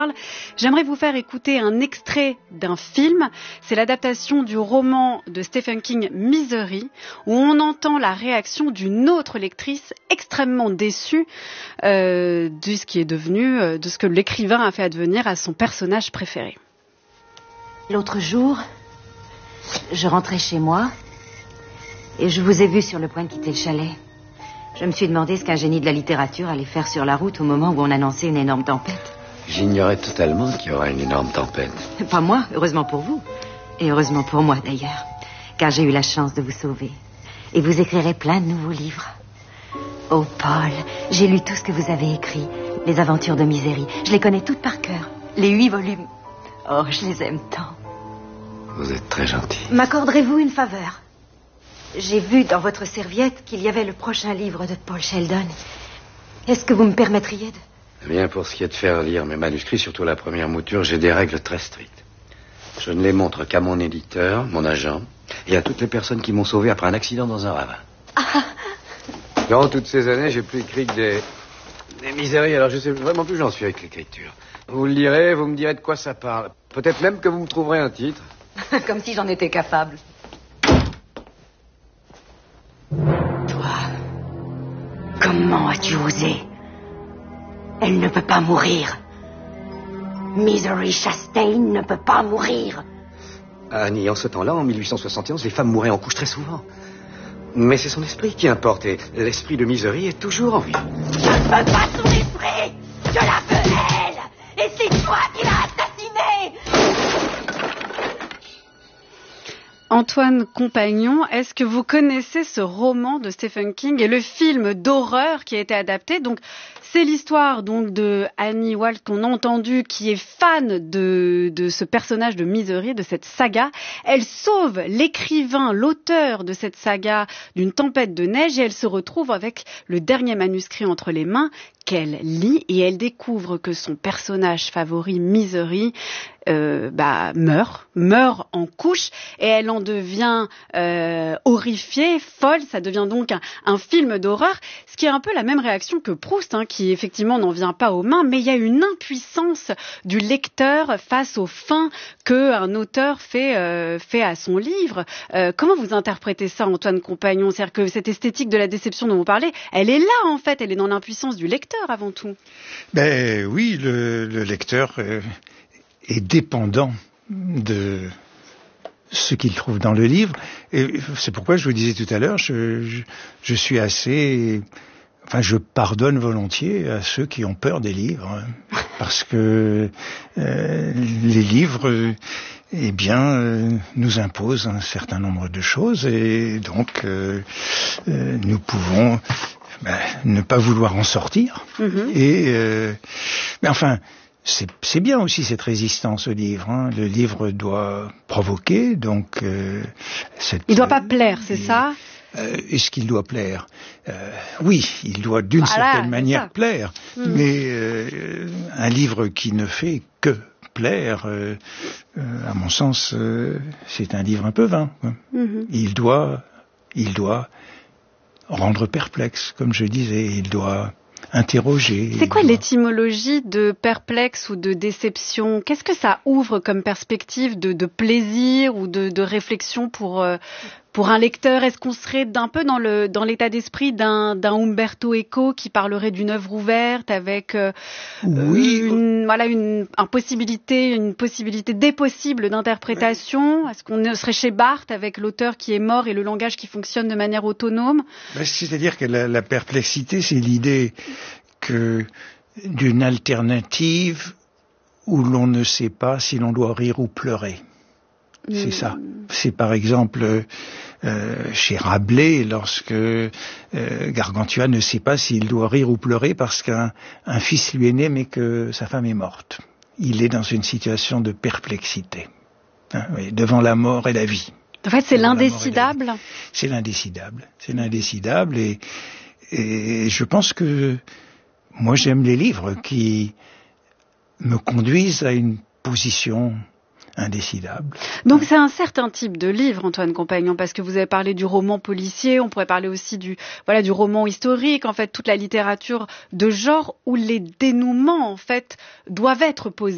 J'aimerais vous faire écouter un extrait d'un film. C'est l'adaptation du roman de Stephen King, Misery, où on entend la réaction d'une autre lectrice extrêmement déçue de ce qui est devenu, de ce que l'écrivain a fait advenir à son personnage préféré. L'autre jour, je rentrais chez moi et je vous ai vu sur le point de quitter le chalet. Je me suis demandé ce qu'un génie de la littérature allait faire sur la route au moment où on annonçait une énorme tempête. J'ignorais totalement qu'il y aurait une énorme tempête. Pas moi, heureusement pour vous. Et heureusement pour moi, d'ailleurs. Car j'ai eu la chance de vous sauver. Et vous écrirez plein de nouveaux livres. Oh, Paul, j'ai lu tout ce que vous avez écrit. Les aventures de Misery. Je les connais toutes par cœur. Les 8 volumes. Oh, je les aime tant. Vous êtes très gentil. M'accorderez-vous une faveur? J'ai vu dans votre serviette qu'il y avait le prochain livre de Paul Sheldon. Est-ce que vous me permettriez de... Eh bien, pour ce qui est de faire lire mes manuscrits, surtout la première mouture, j'ai des règles très strictes. Je ne les montre qu'à mon éditeur, mon agent, et à toutes les personnes qui m'ont sauvé après un accident dans un ravin. Ah. Durant toutes ces années, j'ai plus écrit que des miséries, alors je sais vraiment plus où j'en suis avec l'écriture. Vous le lirez, vous me direz de quoi ça parle. Peut-être même que vous me trouverez un titre. Comme si j'en étais capable. Toi, comment as-tu osé? Elle ne peut pas mourir. Misery Chastain ne peut pas mourir. Annie, en ce temps-là, en 1871, les femmes mouraient en couche très souvent. Mais c'est son esprit qui importe, et l'esprit de Misery est toujours en vie. Je ne veux pas son esprit. Je la veux, elle. Et c'est toi qui l'as assassinée. Antoine Compagnon, est-ce que vous connaissez ce roman de Stephen King et le film d'horreur qui a été adapté? Donc, c'est l'histoire donc de Annie Walt qu'on a entendu, qui est fan de ce personnage de Misery, de cette saga. Elle sauve l'écrivain, l'auteur de cette saga d'une tempête de neige et elle se retrouve avec le dernier manuscrit entre les mains qu'elle lit et elle découvre que son personnage favori, Misery, meurt en couche et elle en devient horrifiée, folle. Ça devient donc un film d'horreur, ce qui est un peu la même réaction que Proust, qui effectivement n'en vient pas aux mains, mais il y a une impuissance du lecteur face aux fins qu'un auteur fait à son livre. Comment vous interprétez ça, Antoine Compagnon? C'est-à-dire que cette esthétique de la déception dont vous parlez, elle est là en fait, elle est dans l'impuissance du lecteur avant tout. Ben oui, le lecteur est dépendant de ce qu'il trouve dans le livre. Et c'est pourquoi je vous disais tout à l'heure, je suis assez... Enfin, je pardonne volontiers à ceux qui ont peur des livres, parce que les livres, nous imposent un certain nombre de choses, et donc nous pouvons ne pas vouloir en sortir. Mm-hmm. Mais enfin, c'est bien aussi cette résistance au livre. Le livre doit provoquer, donc... il doit pas plaire, c'est ça? Est-ce qu'il doit plaire? Oui, il doit d'une certaine manière plaire, mais un livre qui ne fait que plaire, à mon sens, c'est un livre un peu vain. Mm-hmm. Il doit rendre perplexe, comme je disais, il doit interroger. C'est quoi l'étymologie de perplexe ou de déception? Qu'est-ce que ça ouvre comme perspective de plaisir ou de réflexion pour un lecteur? Est-ce qu'on serait un peu dans l'état d'esprit d'un Umberto Eco qui parlerait d'une œuvre ouverte avec une possibilité des possibles d'interprétation? Est-ce qu'on serait chez Barthes avec l'auteur qui est mort et le langage qui fonctionne de manière autonome? C'est-à-dire que la perplexité, c'est l'idée que d'une alternative où l'on ne sait pas si l'on doit rire ou pleurer. C'est ça. C'est par exemple chez Rabelais, lorsque Gargantua ne sait pas s'il doit rire ou pleurer parce qu'un fils lui est né mais que sa femme est morte. Il est dans une situation de perplexité, devant la mort et la vie. En fait, c'est l'indécidable. C'est l'indécidable. C'est l'indécidable et je pense que moi j'aime les livres qui me conduisent à une position indécidable. Donc c'est un certain type de livre, Antoine Compagnon, parce que vous avez parlé du roman policier, on pourrait parler aussi du roman historique, en fait, toute la littérature de genre où les dénouements, en fait, doivent être posés.